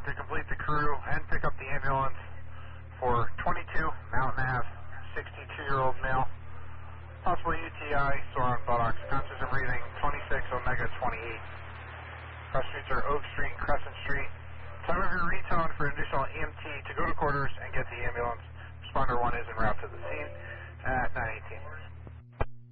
to complete the crew and pick up the ambulance for 22 Mountain Ave, 62-year-old male. Possible UTI, sore on buttocks, conscious of breathing, 26 Omega 28. Cross streets are Oak Street and Crescent Street. Time of your retone for additional EMT to go to quarters and get the ambulance. Responder 1 is en route to the scene at 9:18.